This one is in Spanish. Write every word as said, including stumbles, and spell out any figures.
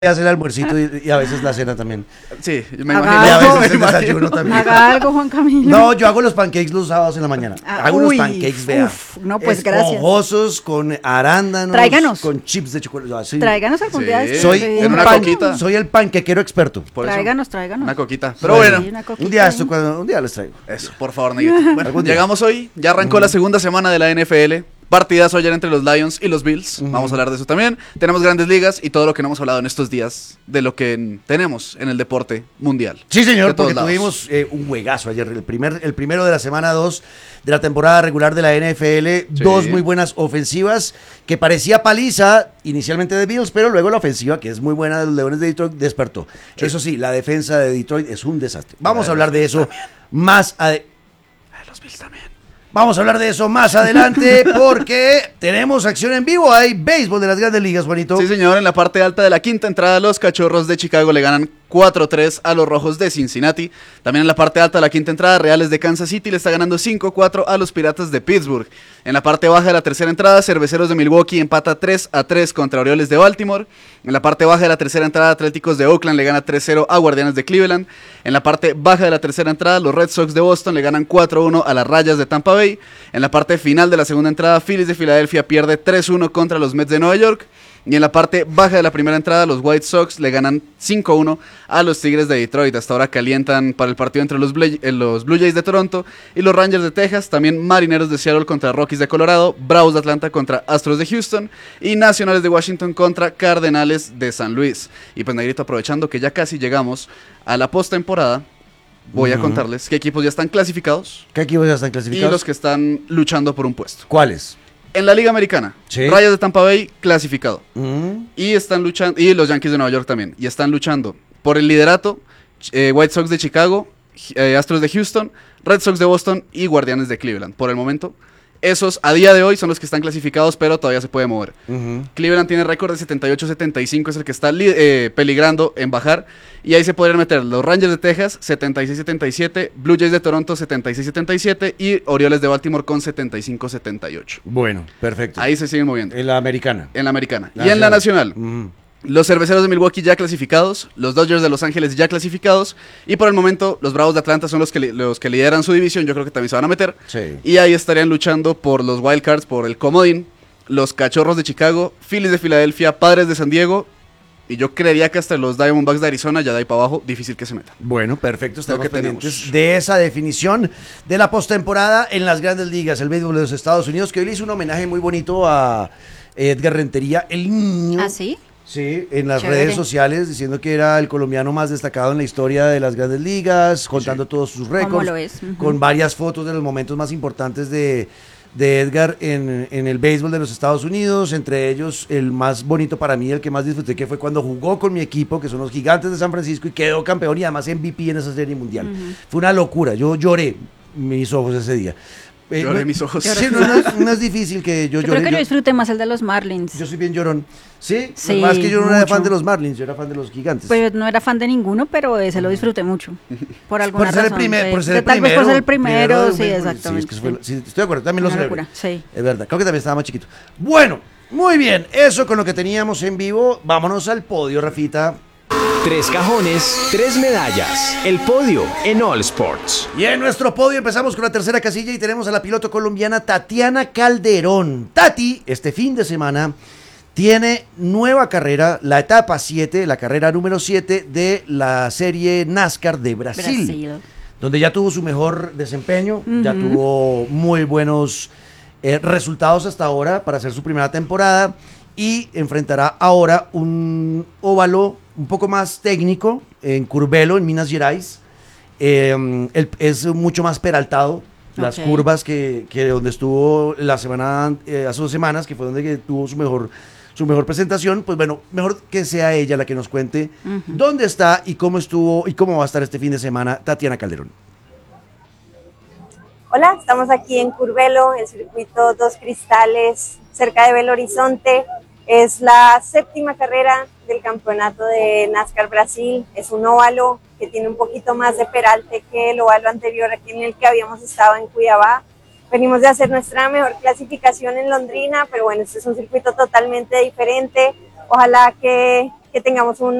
hace el almuercito y, y a veces la cena también. Sí, me Haga imagino. Y a algo. veces el desayuno también. Haga algo, Juan Camilo. No, yo hago los pancakes los sábados en la mañana. Ah, hago uy, unos pancakes, vea. uf, no, pues, gracias. Esponjosos, con arándanos. Tráiganos. Con chips de chocolate. Así. Tráiganos algún Sí. día. de estos. Soy, Sí. en un una pan- coquita. soy el panquequero experto. Por eso, Tráiganos, tráiganos. una coquita. Pero Bueno. bueno, Sí, una coquita. Un día, esto, cuando, un día les traigo. eso, por favor, Neguito. Bueno, Algún día. llegamos hoy, ya arrancó la segunda semana de la N F L. Partidazo ayer entre los Lions y los Bills. Vamos a hablar de eso también. Tenemos grandes ligas y todo lo que no hemos hablado en estos días de lo que en- tenemos en el deporte mundial. Sí, señor, De todos porque lados. tuvimos eh, un juegazo ayer, el, primer, el primero de la semana dos de la temporada regular de la N F L, Sí. dos muy buenas ofensivas, que parecía paliza inicialmente de Bills, pero luego la ofensiva, que es muy buena de los Leones de Detroit, despertó. Sí. Eso sí, la defensa de Detroit es un desastre. Vamos La a de hablar los de Bills eso más adelante. Ah, los Bills también. Vamos a hablar de eso más adelante porque tenemos acción en vivo. Hay béisbol de las grandes ligas, Juanito. Sí, señor, en la parte alta de la quinta entrada, los Cachorros de Chicago le ganan cuatro tres a los Rojos de Cincinnati. También en la parte alta de la quinta entrada, Reales de Kansas City le está ganando cinco cuatro a los Piratas de Pittsburgh. En la parte baja de la tercera entrada, Cerveceros de Milwaukee empata tres a tres contra Orioles de Baltimore. En la parte baja de la tercera entrada, Atléticos de Oakland le gana tres cero a Guardianes de Cleveland. En la parte baja de la tercera entrada, los Red Sox de Boston le ganan cuatro uno a las Rayas de Tampa Bay. En la parte final de la segunda entrada, Phillies de Filadelfia pierde tres uno contra los Mets de Nueva York. Y en la parte baja de la primera entrada, los White Sox le ganan cinco uno a los Tigres de Detroit. Hasta ahora calientan para el partido entre los, Blue, eh, los Blue Jays de Toronto y los Rangers de Texas. También Marineros de Seattle contra Rockies de Colorado, Bravos de Atlanta contra Astros de Houston y Nacionales de Washington contra Cardenales de San Luis. Y pues, Negrito, aprovechando que ya casi llegamos a la postemporada, voy a contarles qué equipos ya están clasificados ¿Qué equipos ya están y clasificados? los que están luchando por un puesto. ¿Cuáles? En la Liga Americana, Sí. Rayas de Tampa Bay clasificado. Mm. Y están luchando, y los Yankees de Nueva York también, y están luchando por el liderato, eh, White Sox de Chicago, eh, Astros de Houston, Red Sox de Boston y Guardianes de Cleveland. Por el momento, esos a día de hoy son los que están clasificados, pero todavía se puede mover. Ujú. Cleveland tiene récord de setenta y ocho setenta y cinco, es el que está li- eh, peligrando en bajar, y ahí se podrían meter los Rangers de Texas setenta y seis setenta y siete, Blue Jays de Toronto setenta y seis setenta y siete y Orioles de Baltimore con setenta y cinco setenta y ocho. Bueno, perfecto. Ahí se siguen moviendo. En la americana. En la americana. Y en la nacional, Mm. los Cerveceros de Milwaukee ya clasificados, los Dodgers de Los Ángeles ya clasificados, y por el momento los Bravos de Atlanta son los que, li- los que lideran su división, yo creo que también se van a meter, Sí. y ahí estarían luchando por los Wild Cards, por el comodín, los Cachorros de Chicago, Phillies de Filadelfia, Padres de San Diego, y yo creería que hasta los Diamondbacks de Arizona, ya de ahí para abajo, difícil que se metan. Bueno, perfecto. Estamos que pendientes tenemos. de esa definición de la postemporada en las grandes ligas, el béisbol de los Estados Unidos, que hoy le hizo un homenaje muy bonito a Edgar Rentería, el niño. ¿Ah, sí? Sí, en las Chévere. redes sociales, diciendo que era el colombiano más destacado en la historia de las grandes ligas, contando todos sus récords, lo es? Ujú. con varias fotos de los momentos más importantes de, de Edgar en, en el béisbol de los Estados Unidos, entre ellos el más bonito para mí, el que más disfruté, que fue cuando jugó con mi equipo, que son los Gigantes de San Francisco, y quedó campeón y además M V P en esa serie mundial. Fue una locura, yo lloré mis ojos ese día. Eh, Lloré no- mis ojos. Sí, no, no es, no es difícil que yo Yo llore. creo que yo yo- disfruté más el de los Marlins. yo soy bien llorón. Sí, Sí, más que yo no era mucho. fan de los Marlins, yo era fan de los Gigantes. Pues no era fan de ninguno, pero ese lo disfruté mucho. Por alguna por ser el razón. primer, sí. por ser el Tal primero. vez por ser el primero, de un sí, béisbol. exactamente. Sí, es que eso fue- sí. sí, estoy de acuerdo, también lo Una celebré. locura, sí. Es verdad, creo que también estaba más chiquito. Bueno, muy bien, eso con lo que teníamos en vivo. Vámonos al podio, Rafita. Tres cajones, tres medallas. El podio en All Sports. Y en nuestro podio empezamos con la tercera casilla y tenemos a la piloto colombiana Tatiana Calderón. Tati, este fin de semana, tiene nueva carrera, la etapa siete, la carrera número siete de la serie NASCAR de Brasil. Brasil. Donde ya tuvo su mejor desempeño, ya Ujú. tuvo muy buenos eh, resultados hasta ahora para hacer su primera temporada y enfrentará ahora un óvalo un poco más técnico en Curvelo, en Minas Gerais. Eh, el- es mucho más peraltado. Las Ok. curvas que, que donde estuvo la semana, eh, hace dos semanas, que fue donde que tuvo su mejor, su mejor presentación, pues bueno, mejor que sea ella la que nos cuente Ujú. dónde está y cómo estuvo y cómo va a estar este fin de semana Tatiana Calderón. Hola, estamos aquí en Curvelo, el circuito Dos Cristales, cerca de Belo Horizonte. Es la séptima carrera del campeonato de NASCAR Brasil. Es un óvalo que tiene un poquito más de peralte que el óvalo anterior aquí en el que habíamos estado en Cuiabá. Venimos de hacer nuestra mejor clasificación en Londrina, pero bueno, este es un circuito totalmente diferente. Ojalá que que tengamos un